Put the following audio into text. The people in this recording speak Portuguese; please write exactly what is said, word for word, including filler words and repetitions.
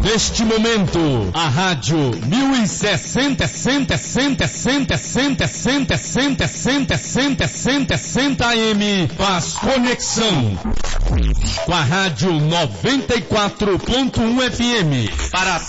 Neste momento, a rádio mil e sessenta, sessenta, sessenta, sessenta, sessenta, sessenta, sessenta, sessenta, sessenta, sessenta, sessenta A M faz conexão com a rádio noventa e quatro ponto um F M para